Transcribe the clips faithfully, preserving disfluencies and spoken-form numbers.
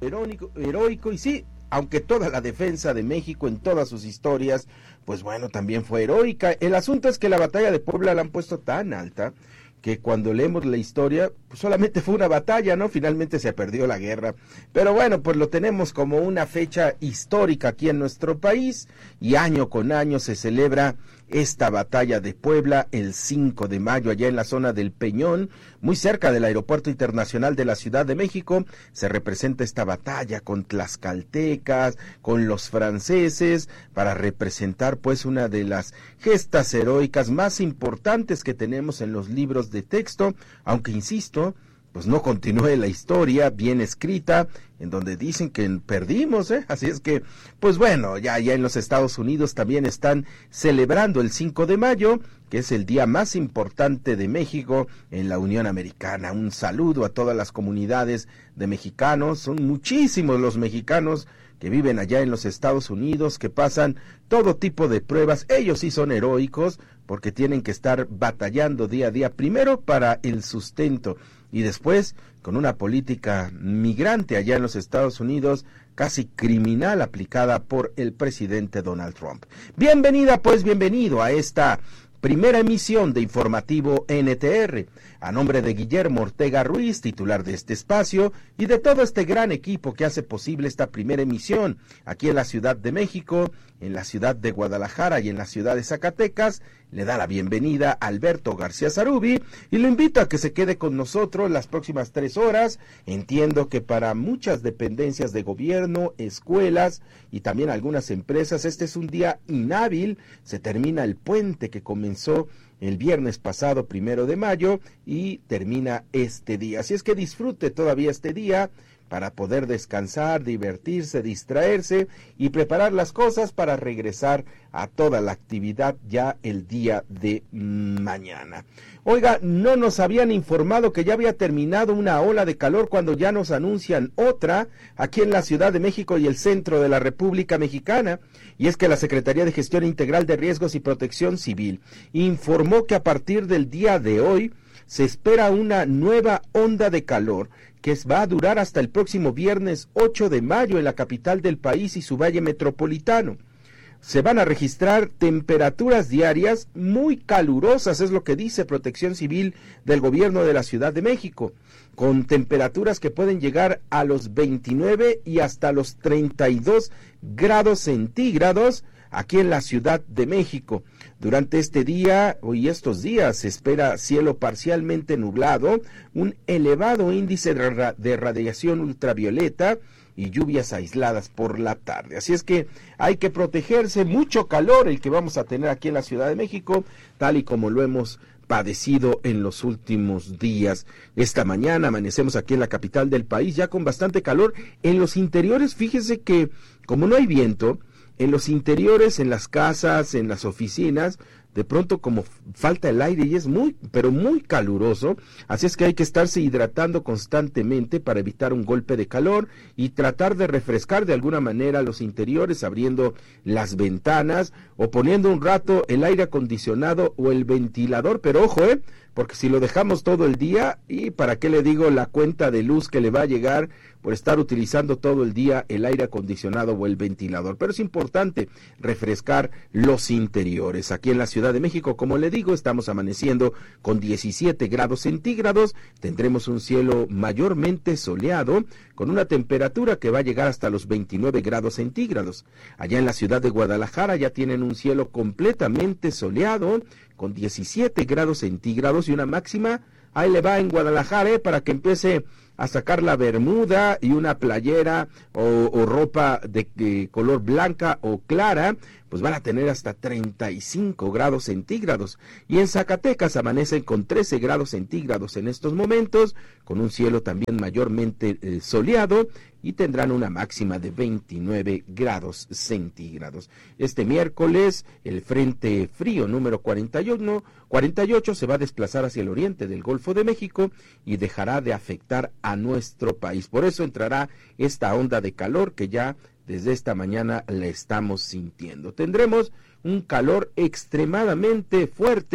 heroico, heroico y sí, aunque toda la defensa de México en todas sus historias, pues bueno, también fue heroica. El asunto es que la batalla de Puebla la han puesto tan alta que cuando leemos la historia, pues solamente fue una batalla, ¿no? Finalmente se perdió la guerra. Pero bueno, pues lo tenemos como una fecha histórica aquí en nuestro país y año con año se celebra esta batalla de Puebla el cinco de mayo, allá en la zona del Peñón, muy cerca del Aeropuerto Internacional de la Ciudad de México. Se representa esta batalla con tlaxcaltecas, con los franceses, para representar pues una de las gestas heroicas más importantes que tenemos en los libros de texto, aunque insisto, pues no continúe la historia bien escrita, en donde dicen que perdimos, ¿eh? Así es que, pues bueno, ya, ya en los Estados Unidos también están celebrando el cinco de mayo, que es el día más importante de México en la Unión Americana. Un saludo a todas las comunidades de mexicanos, son muchísimos los mexicanos que viven allá en los Estados Unidos, que pasan todo tipo de pruebas. Ellos sí son heroicos, porque tienen que estar batallando día a día, primero para el sustento, y después con una política migrante allá en los Estados Unidos, casi criminal, aplicada por el presidente Donald Trump. Bienvenida, pues bienvenido a esta primera emisión de Informativo N T R. A nombre de Guillermo Ortega Ruiz, titular de este espacio, y de todo este gran equipo que hace posible esta primera emisión aquí en la Ciudad de México, en la ciudad de Guadalajara y en la ciudad de Zacatecas, le da la bienvenida a Alberto García Zarubi y lo invito a que se quede con nosotros las próximas tres horas. Entiendo que para muchas dependencias de gobierno, escuelas y también algunas empresas, este es un día inhábil. Se termina el puente que comenzó el viernes pasado, primero de mayo, y termina este día. Así es que disfrute todavía este día para poder descansar, divertirse, distraerse y preparar las cosas para regresar a toda la actividad ya el día de mañana. Oiga, no nos habían informado que ya había terminado una ola de calor cuando ya nos anuncian otra aquí en la Ciudad de México y el centro de la República Mexicana. Y es que la Secretaría de Gestión Integral de Riesgos y Protección Civil informó que a partir del día de hoy se espera una nueva onda de calor que va a durar hasta el próximo viernes ocho de mayo en la capital del país y su valle metropolitano. Se van a registrar temperaturas diarias muy calurosas, es lo que dice Protección Civil del Gobierno de la Ciudad de México, con temperaturas que pueden llegar a los veintinueve y hasta los treinta y dos grados centígrados aquí en la Ciudad de México. Durante este día y estos días se espera cielo parcialmente nublado, un elevado índice de, ra- de radiación ultravioleta y lluvias aisladas por la tarde. Así es que hay que protegerse, mucho calor el que vamos a tener aquí en la Ciudad de México, tal y como lo hemos padecido en los últimos días. Esta mañana amanecemos aquí en la capital del país ya con bastante calor. En los interiores, fíjese que como no hay viento, en los interiores, en las casas, en las oficinas, de pronto como falta el aire y es muy, pero muy caluroso, así es que hay que estarse hidratando constantemente para evitar un golpe de calor y tratar de refrescar de alguna manera los interiores, abriendo las ventanas o poniendo un rato el aire acondicionado o el ventilador, pero ojo, eh, porque si lo dejamos todo el día, y para qué le digo la cuenta de luz que le va a llegar por estar utilizando todo el día el aire acondicionado o el ventilador. Pero es importante refrescar los interiores. Aquí en la Ciudad de México, como le digo, estamos amaneciendo con diecisiete grados centígrados, tendremos un cielo mayormente soleado, con una temperatura que va a llegar hasta los veintinueve grados centígrados. Allá en la ciudad de Guadalajara ya tienen un cielo completamente soleado, con diecisiete grados centígrados y una máxima, ahí le va en Guadalajara, eh, para que empiece a sacar la bermuda y una playera o, o ropa de, de color blanca o clara, pues van a tener hasta treinta y cinco grados centígrados. Y en Zacatecas amanecen con trece grados centígrados en estos momentos, con un cielo también mayormente eh, soleado, y tendrán una máxima de veintinueve grados centígrados. Este miércoles, el Frente Frío número cuarenta y uno, cuarenta y ocho se va a desplazar hacia el oriente del Golfo de México y dejará de afectar a nuestro país. Por eso entrará esta onda de calor que ya desde esta mañana la estamos sintiendo. Tendremos un calor extremadamente fuerte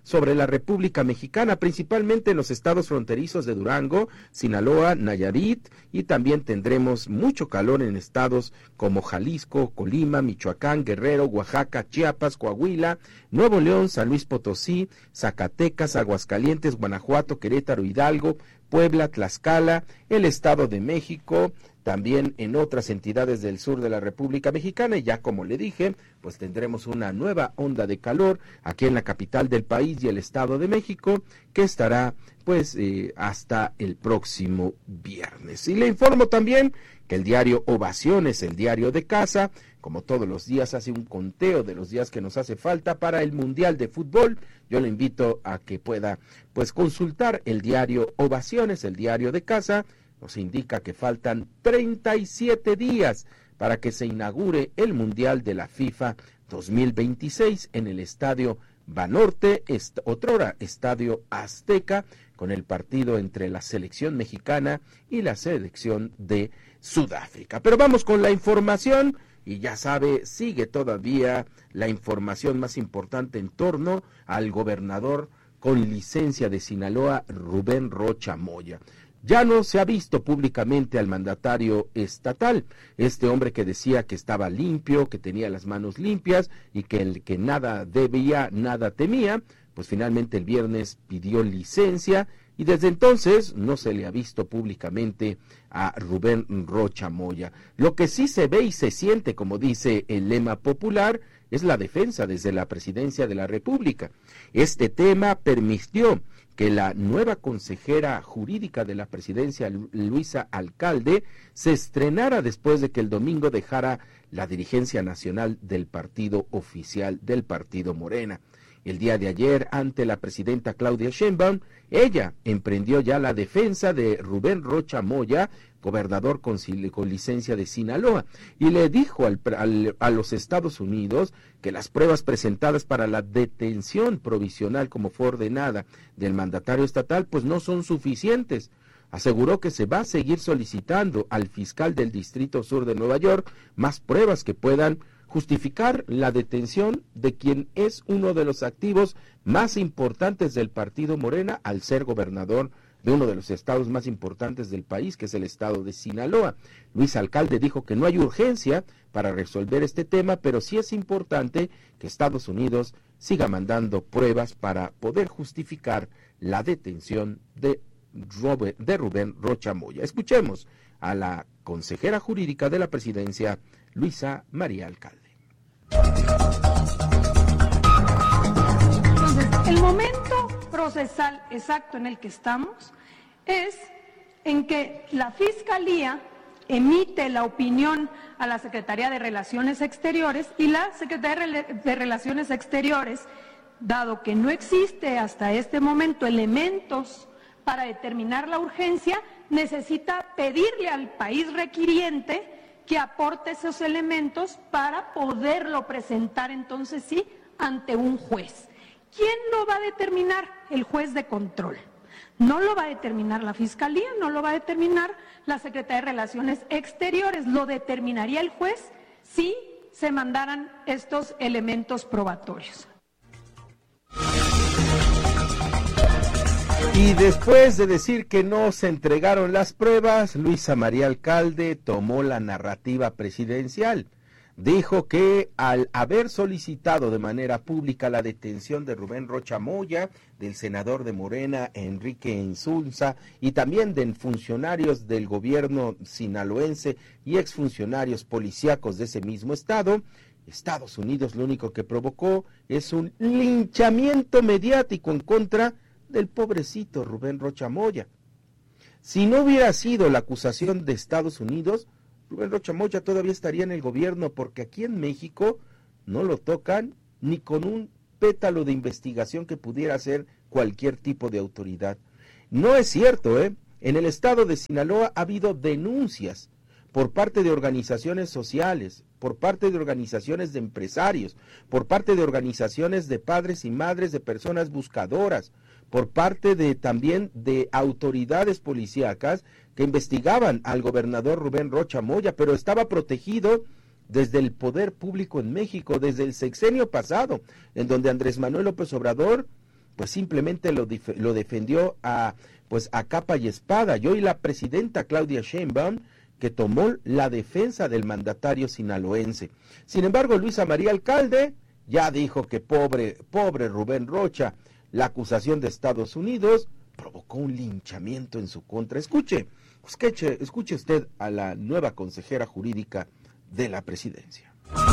sobre la República Mexicana, principalmente en los estados fronterizos de Durango, Sinaloa, Nayarit, y también tendremos mucho calor en estados como Jalisco, Colima, Michoacán, Guerrero, Oaxaca, Chiapas, Coahuila, Nuevo León, San Luis Potosí, Zacatecas, Aguascalientes, Guanajuato, Querétaro, Hidalgo, Puebla, Tlaxcala, el Estado de México, también en otras entidades del sur de la República Mexicana, y ya como le dije, pues tendremos una nueva onda de calor aquí en la capital del país y el Estado de México, que estará pues eh, hasta el próximo viernes. Y le informo también que el diario Ovaciones, el diario de casa, como todos los días hace un conteo de los días que nos hace falta para el Mundial de Fútbol. Yo le invito a que pueda pues consultar el diario Ovaciones, el diario de casa. Nos indica que faltan treinta y siete días para que se inaugure el Mundial de la FIFA dos mil veintiséis en el Estadio Banorte, est- otrora Estadio Azteca, con el partido entre la selección mexicana y la selección de Sudáfrica. Pero vamos con la información, y ya sabe, sigue todavía la información más importante en torno al gobernador con licencia de Sinaloa, Rubén Rocha Moya. Ya no se ha visto públicamente al mandatario estatal, este hombre que decía que estaba limpio, que tenía las manos limpias y que el que nada debía, nada temía, pues finalmente el viernes pidió licencia y desde entonces no se le ha visto públicamente a Rubén Rocha Moya. Lo que sí se ve y se siente, como dice el lema popular, es la defensa desde la presidencia de la República. Este tema permitió que la nueva consejera jurídica de la presidencia, Luisa Alcalde, se estrenara después de que el domingo dejara la dirigencia nacional del partido oficial del partido Morena. El día de ayer, ante la presidenta Claudia Sheinbaum, ella emprendió ya la defensa de Rubén Rocha Moya, gobernador con, con licencia de Sinaloa, y le dijo al, al, a los Estados Unidos que las pruebas presentadas para la detención provisional, como fue ordenada, del mandatario estatal, pues no son suficientes. Aseguró que se va a seguir solicitando al fiscal del Distrito Sur de Nueva York más pruebas que puedan justificar la detención de quien es uno de los activos más importantes del partido Morena al ser gobernador de uno de los estados más importantes del país, que es el estado de Sinaloa. Luis Alcalde dijo que no hay urgencia para resolver este tema, pero sí es importante que Estados Unidos siga mandando pruebas para poder justificar la detención de, Robert, de Rubén Rocha Moya. Escuchemos a la consejera jurídica de la presidencia, Luisa María Alcalde. Entonces, el momento procesal exacto en el que estamos es en que la Fiscalía emite la opinión a la Secretaría de Relaciones Exteriores y la Secretaría de Relaciones Exteriores, dado que no existe hasta este momento elementos para determinar la urgencia, necesita pedirle al país requiriente que aporte esos elementos para poderlo presentar entonces sí ante un juez. ¿Quién lo va a determinar? El juez de control. No lo va a determinar la Fiscalía, no lo va a determinar la Secretaría de Relaciones Exteriores, lo determinaría el juez si se mandaran estos elementos probatorios. Y después de decir que no se entregaron las pruebas, Luisa María Alcalde tomó la narrativa presidencial. Dijo que al haber solicitado de manera pública la detención de Rubén Rocha Moya, del senador de Morena, Enrique Insulza, y también de funcionarios del gobierno sinaloense y exfuncionarios policíacos de ese mismo estado, Estados Unidos lo único que provocó es un linchamiento mediático en contra del pobrecito Rubén Rocha Moya. Si no hubiera sido la acusación de Estados Unidos, Rubén Rocha Moya todavía estaría en el gobierno, porque aquí en México no lo tocan ni con un pétalo de investigación que pudiera hacer cualquier tipo de autoridad. No es cierto, ¿eh? En el estado de Sinaloa ha habido denuncias por parte de organizaciones sociales, por parte de organizaciones de empresarios, por parte de organizaciones de padres y madres de personas buscadoras, por parte de también de autoridades policíacas que investigaban al gobernador Rubén Rocha Moya, pero estaba protegido desde el poder público en México, desde el sexenio pasado, en donde Andrés Manuel López Obrador pues simplemente lo, dif- lo defendió a, pues a capa y espada. Y hoy la presidenta Claudia Sheinbaum, que tomó la defensa del mandatario sinaloense. Sin embargo, Luisa María Alcalde ya dijo que pobre, pobre Rubén Rocha, la acusación de Estados Unidos provocó un linchamiento en su contra. Escuche, escuche, escuche usted a la nueva consejera jurídica de la presidencia.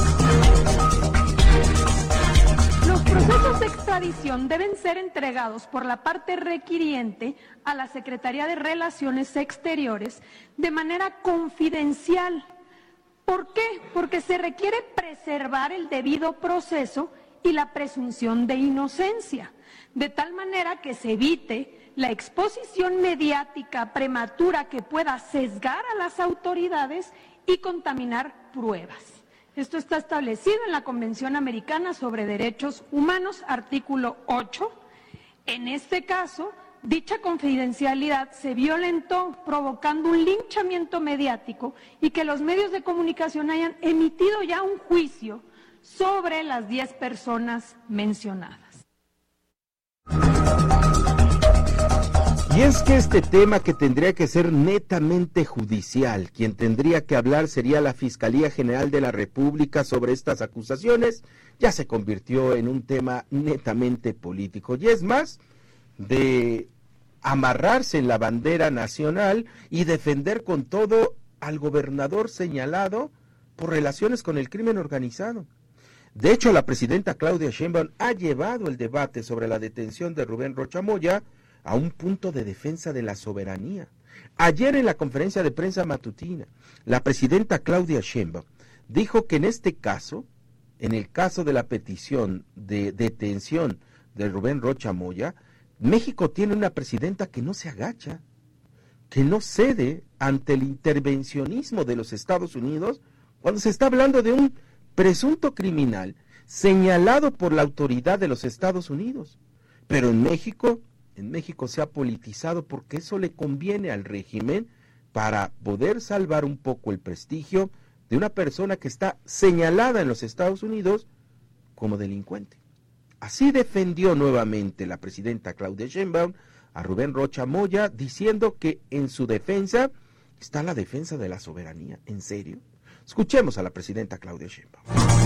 Los procesos de extradición deben ser entregados por la parte requiriente a la Secretaría de Relaciones Exteriores de manera confidencial. ¿Por qué? Porque se requiere preservar el debido proceso y la presunción de inocencia, de tal manera que se evite la exposición mediática prematura que pueda sesgar a las autoridades y contaminar pruebas. Esto está establecido en la Convención Americana sobre Derechos Humanos, artículo ocho. En este caso, dicha confidencialidad se violentó, provocando un linchamiento mediático y que los medios de comunicación hayan emitido ya un juicio sobre las diez personas mencionadas. Y es que este tema, que tendría que ser netamente judicial, quien tendría que hablar sería la Fiscalía General de la República sobre estas acusaciones, ya se convirtió en un tema netamente político. Y es más, de amarrarse en la bandera nacional y defender con todo al gobernador señalado por relaciones con el crimen organizado. De hecho, la presidenta Claudia Sheinbaum ha llevado el debate sobre la detención de Rubén Rocha Moya a un punto de defensa de la soberanía. Ayer, en la conferencia de prensa matutina, la presidenta Claudia Sheinbaum dijo que en este caso, en el caso de la petición de detención de Rubén Rocha Moya, México tiene una presidenta que no se agacha, que no cede ante el intervencionismo de los Estados Unidos cuando se está hablando de un presunto criminal señalado por la autoridad de los Estados Unidos. Pero en México, en México se ha politizado porque eso le conviene al régimen para poder salvar un poco el prestigio de una persona que está señalada en los Estados Unidos como delincuente. Así defendió nuevamente la presidenta Claudia Sheinbaum a Rubén Rocha Moya, diciendo que en su defensa está la defensa de la soberanía. ¿En serio? Escuchemos a la presidenta Claudia Sheinbaum.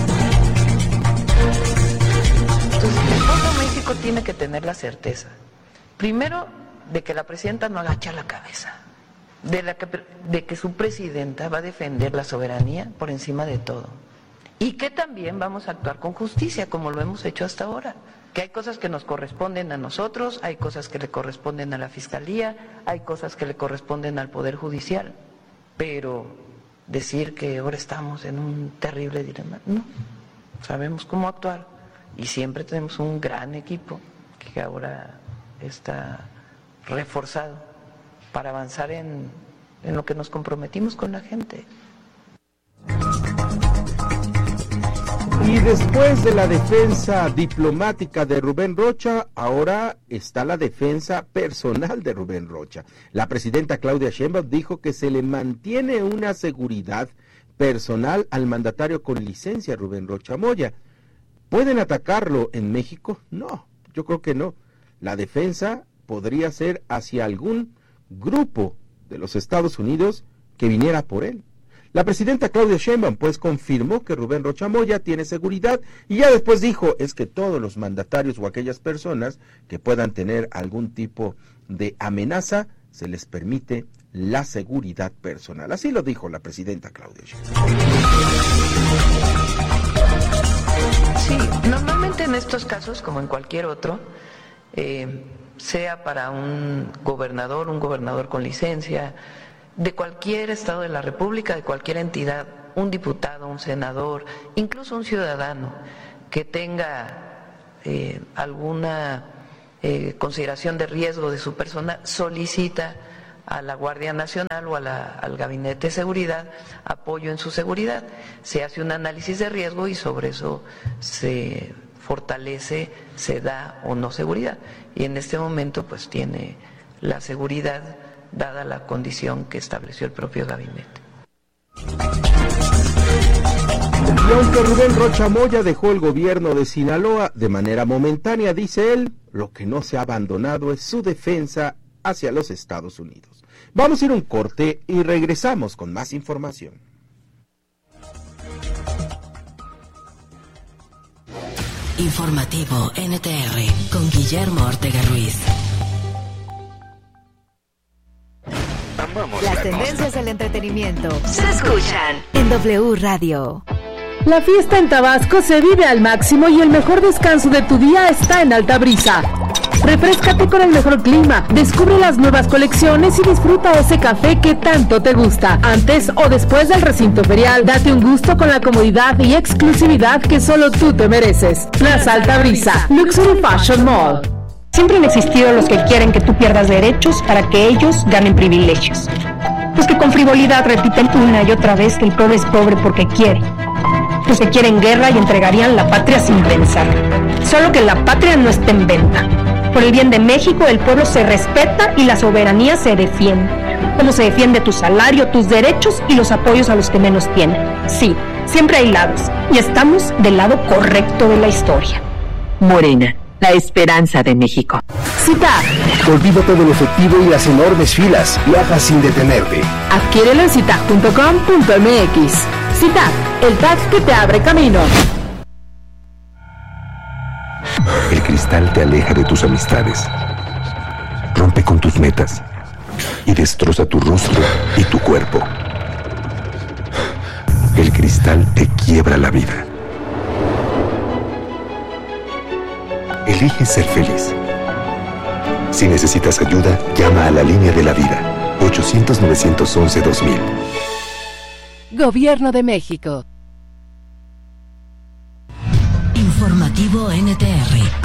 Entonces, el pueblo de México tiene que tener la certeza, primero, de que la presidenta no agacha la cabeza, de, la que, de que su presidenta va a defender la soberanía por encima de todo, y que también vamos a actuar con justicia, como lo hemos hecho hasta ahora, que hay cosas que nos corresponden a nosotros, hay cosas que le corresponden a la Fiscalía, hay cosas que le corresponden al Poder Judicial, pero decir que ahora estamos en un terrible dilema, no, sabemos cómo actuar, y siempre tenemos un gran equipo que ahora está reforzado para avanzar en, en lo que nos comprometimos con la gente. Y después de la defensa diplomática de Rubén Rocha, ahora está la defensa personal de Rubén Rocha. La presidenta Claudia Sheinbaum dijo que se le mantiene una seguridad personal al mandatario con licencia, Rubén Rocha Moya. ¿Pueden atacarlo en México? No, yo creo que no. La defensa podría ser hacia algún grupo de los Estados Unidos que viniera por él. La presidenta Claudia Sheinbaum pues confirmó que Rubén Rocha Moya tiene seguridad y ya después dijo es que todos los mandatarios o aquellas personas que puedan tener algún tipo de amenaza se les permite la seguridad personal. Así lo dijo la presidenta Claudia Sheinbaum. Sí, normalmente en estos casos, como en cualquier otro, eh, sea para un gobernador, un gobernador con licencia, de cualquier estado de la República, de cualquier entidad, un diputado, un senador, incluso un ciudadano que tenga eh, alguna eh, consideración de riesgo de su persona, solicita a la Guardia Nacional o a la, al Gabinete de Seguridad apoyo en su seguridad. Se hace un análisis de riesgo y sobre eso se fortalece, se da o no seguridad. Y en este momento pues tiene la seguridad dada la condición que estableció el propio gabinete. Y aunque Rubén Rocha Moya dejó el gobierno de Sinaloa de manera momentánea, dice él, lo que no se ha abandonado es su defensa hacia los Estados Unidos. Vamos a ir a un corte y regresamos con más información. Informativo N T R con Guillermo Ortega Ruiz. Las tendencias del entretenimiento se escuchan en W Radio. La fiesta en Tabasco se vive al máximo y el mejor descanso de tu día está en Alta Brisa. Refréscate con el mejor clima, descubre las nuevas colecciones y disfruta ese café que tanto te gusta. Antes o después del recinto ferial, date un gusto con la comodidad y exclusividad que solo tú te mereces. Plaza Alta Brisa, Luxury Fashion Mall. Siempre han existido los que quieren que tú pierdas derechos para que ellos ganen privilegios. Los que con frivolidad repiten una y otra vez que el pobre es pobre porque quiere. Los que quieren guerra y entregarían la patria sin pensar. Solo que la patria no está en venta. Por el bien de México, el pueblo se respeta y la soberanía se defiende. Como se defiende tu salario, tus derechos y los apoyos a los que menos tienen. Sí, siempre hay lados y estamos del lado correcto de la historia. Morena, la esperanza de México. Cita. Olvídate del efectivo y las enormes filas. Viaja sin detenerte. Adquiérelo en citac punto com punto m x. Citac, el tag que te abre camino. El cristal te aleja de tus amistades, rompe con tus metas y destroza tu rostro y tu cuerpo. El cristal te quiebra la vida. Elige ser feliz. Si necesitas ayuda, llama a la línea de la vida, ochocientos, novecientos once, dos mil. Gobierno de México. Informativo N T R